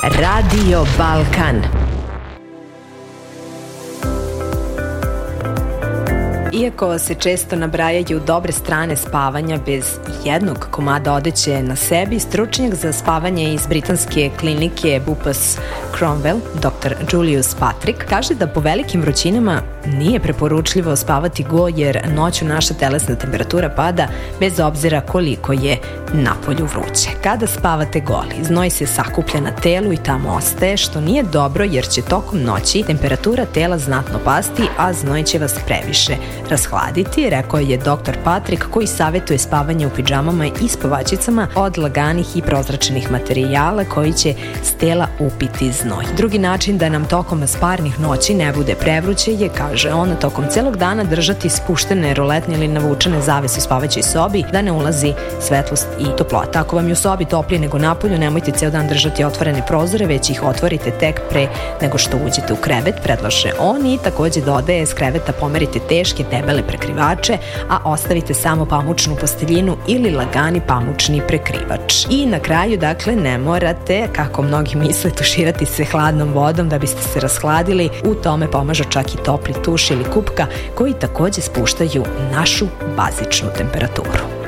Radio Balkan. Iako se često nabrajaju dobre strane spavanja bez jednog komada odeće na sebi, stručnjak za spavanje iz britanske klinike Bupas Cromwell, dr. Julius Patrick, kaže da po velikim vrućinama nije preporučljivo spavati go jer noću naša telesna temperatura pada bez obzira koliko je napolju vruće. Kada spavate goli, znoj se sakuplja na telu i tamo ostaje, što nije dobro jer će tokom noći temperatura tela znatno pasti, a znoj će vas previše rashladiti, rekao je dr. Patrick, koji savjetuje spavanje u pidžamama i spavačicama od laganih i prozračenih materijala koji će s tela upiti znoj. Drugi način da nam tokom sparnih noći ne bude prevruće je, kaže on, tokom celog dana držati spuštene roletne ili navučene zavese u spavaćoj sobi da ne ulazi svetlost i toplota. Ako vam je u sobi toplije nego napolju, nemojte ceo dan držati otvorene prozore, već ih otvorite tek pre nego što uđete u krevet, predlaže on, i takođe dodaje, s kreveta pomerite teške debele prekrivače, a ostavite samo pamučnu posteljinu ili lagani pamučni prekrivač. I na kraju, dakle, ne morate, kako mnogi misle, tuširati se hladnom vodom da biste se rashladili. U tome pomažu čak i topli tuš ili kupka koji takođe spuštaju našu bazičnu temperaturu.